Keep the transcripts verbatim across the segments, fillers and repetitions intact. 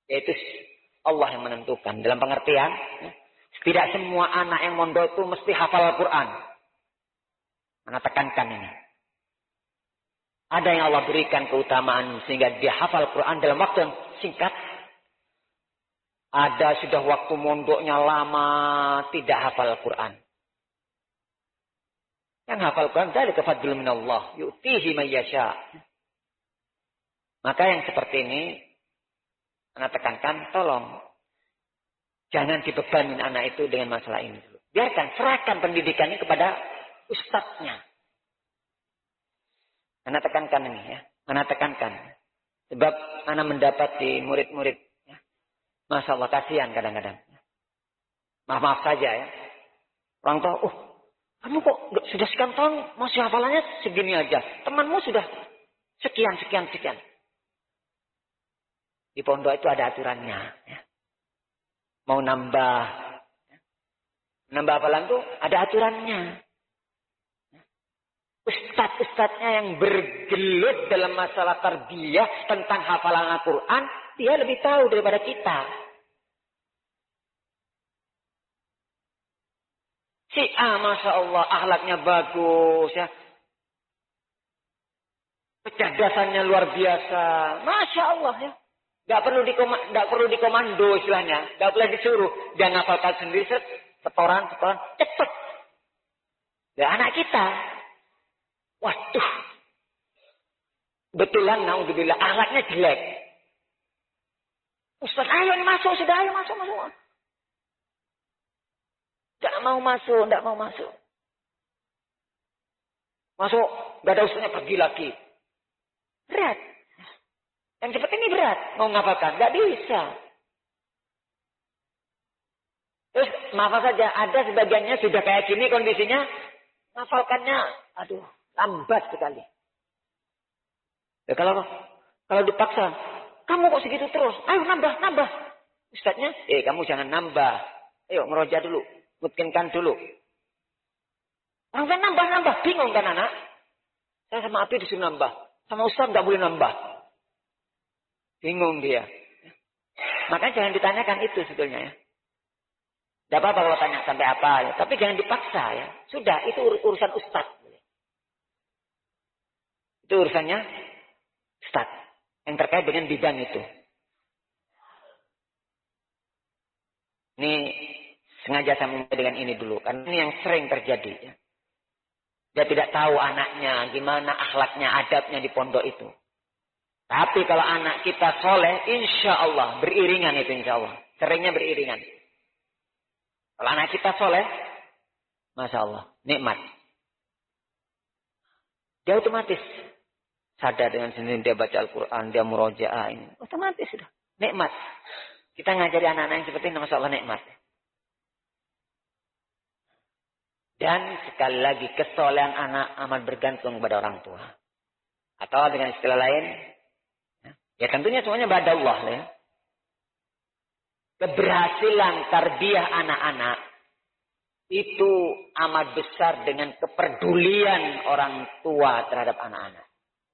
Yaitu Allah yang menentukan. Dalam pengertian, ya, tidak semua anak yang mondok itu mesti hafal Al-Quran. Mana tekankan ini. Ada yang Allah berikan keutamaan sehingga dia hafal Al-Quran dalam waktu yang singkat. Ada sudah waktu mondoknya lama tidak hafal Al-Quran. Yang hafal Al-Quran dari kefadlun minallah. Yu'tihi man yasha. Maka yang seperti ini, anak tekankan, tolong. Jangan dibebanin anak itu dengan masalah ini. Biarkan, serahkan pendidikannya kepada ustadznya. Anak tekankan ini ya. Anak tekankan. Sebab anak mendapati murid-murid. Ya. Masya Allah, kasihan kadang-kadang. Maaf-maaf saja ya. Orang tua, oh kamu kok sudah sekian tahun masih hafalannya segini aja. Temanmu sudah sekian, sekian, sekian. Di pondok itu ada aturannya. Ya. Mau nambah. Nambah hafalan itu ada aturannya. Ustadz-ustadznya yang bergelut dalam masalah tarbiyah tentang hafalan Al-Quran, dia lebih tahu daripada kita. Si A, Masya Allah, akhlaknya bagus, ya. Kecerdasannya luar biasa. Masya Allah, ya. Gak perlu dikomando, gak perlu dikomando istilahnya. Gak boleh disuruh. Dia ngafalkan sendiri, set, setoran, setoran, cepet. Ya anak kita. Waduh. Betulan, naudzubillah, akhlaknya jelek. Ustaz, ayo nih masuk, sudah, ayo masuk, masuk. Gak mau masuk, gak mau masuk. Masuk, gak ada ustaznya, pergi lagi. Berat. Yang seperti ini berat. Mau ngapalkan, gak bisa. Terus, maaf saja, ada sebagiannya sudah kayak gini kondisinya, ngafalkannya, aduh, lambat sekali. Ya, kalau kalau dipaksa, kamu kok segitu terus? Ayo nambah, nambah. Ustadznya, eh kamu jangan nambah. Ayo ngeroja dulu, mungkinkan dulu. Orang kan nambah, nambah, bingung kan anak? Saya sama Abi disuruh nambah, sama Ustadz nggak boleh nambah. Bingung dia. Makanya jangan ditanyakan itu sebetulnya ya. Tidak apa-apa kalau tanya sampai apa ya, tapi jangan dipaksa ya. Sudah, itu ur urusan Ustadz. Itu urusannya Ustaz. Yang terkait dengan bidang itu. Ini sengaja saya mulai dengan ini dulu. Karena ini yang sering terjadi. Ya. Dia tidak tahu anaknya, gimana akhlaknya, adabnya di pondok itu. Tapi kalau anak kita soleh, insya Allah. Beriringan itu insya Allah. Seringnya beriringan. Kalau anak kita soleh, Masya Allah. Nikmat. Dia otomatis sadar dengan sendiri dia baca Al-Quran, dia murojaah ini. Otomatis sudah. Nikmat. Kita ngajari anak-anak yang seperti ini, Masya Allah nikmat. Dan sekali lagi, kesolehan anak amat bergantung kepada orang tua. Atau dengan istilah lain, ya tentunya semuanya pada Allah. Ya. Keberhasilan tarbiyah anak-anak itu amat besar dengan kepedulian orang tua terhadap anak-anak.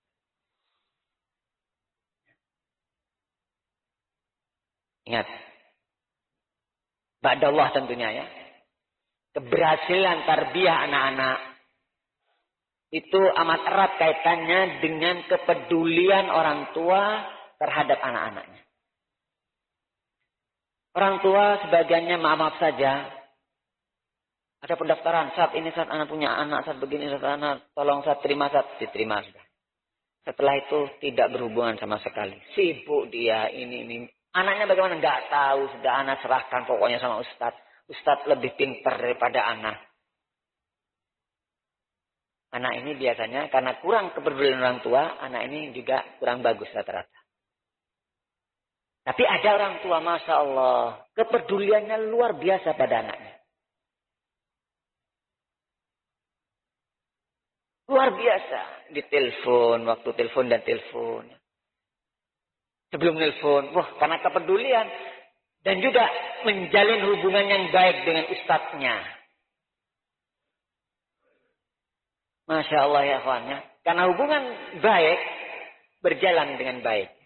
Ingat. Ba'dallah tentunya ya. Keberhasilan tarbiyah anak-anak itu amat erat kaitannya dengan kepedulian orang tua terhadap anak-anaknya. Orang tua sebagiannya maaf-maaf saja. Ada pendaftaran, saat ini saat anak punya anak, saat begini saat anak, tolong saat terima, saat diterima sudah. Setelah itu tidak berhubungan sama sekali. Sibuk dia ini ini. Anaknya bagaimana? Enggak tahu. Sudah anak serahkan pokoknya sama Ustadz. Ustadz lebih pintar daripada anak. Anak ini biasanya karena kurang kepedulian orang tua, anak ini juga kurang bagus rata-rata. Tapi ada orang tua, Masya Allah, kepeduliannya luar biasa pada anaknya. Luar biasa. Di telepon, waktu telepon dan telepon. Sebelum telepon, wah karena kepedulian. Dan juga menjalin hubungan yang baik dengan ustadznya. Masya Allah ya kawannya. Karena hubungan baik, berjalan dengan baik.